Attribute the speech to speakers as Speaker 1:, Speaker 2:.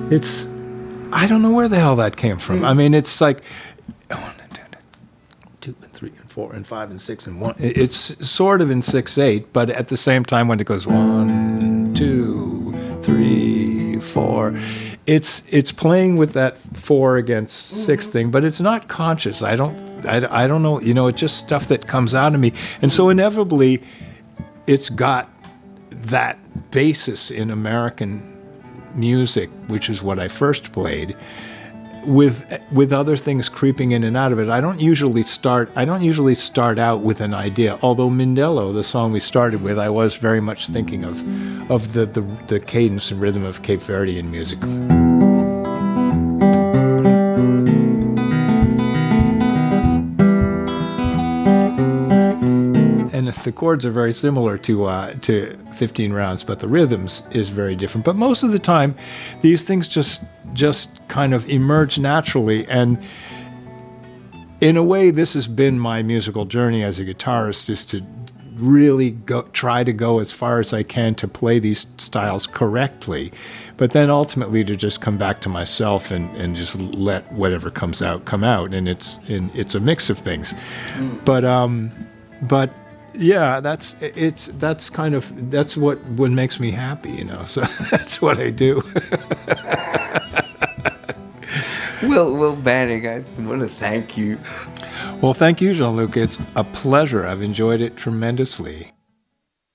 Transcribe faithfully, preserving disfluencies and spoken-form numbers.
Speaker 1: it's, I don't know where the hell that came from. I mean, it's like one, two, and three, and four, and five, and six, and one. It's sort of in six eight, but at the same time, when it goes one, two, three, four, it's it's playing with that four against six thing, but it's not conscious. I don't, I, I don't know. You know, it's just stuff that comes out of me, and so inevitably, it's got that basis in American music, which is what I first played, with with other things creeping in and out of it. I don't usually start I don't usually start out with an idea, although Mindelo, the song we started with, I was very much thinking of of the the, the cadence and rhythm of Cape Verdean music. And it's, the chords are very similar to uh, to fifteen rounds, but the rhythms is very different. But most of the time, these things just just kind of emerge naturally. And in a way, this has been my musical journey as a guitarist, is to really go, try to go as far as I can to play these styles correctly, but then ultimately to just come back to myself and, and just let whatever comes out come out. And it's and it's a mix of things, mm. but um, but. Yeah, that's it's that's kind of that's what what makes me happy, you know. So that's what I do.
Speaker 2: Will Will Banning, I want to thank you.
Speaker 1: Well, thank you, Jean-Luc. It's a pleasure. I've enjoyed it tremendously.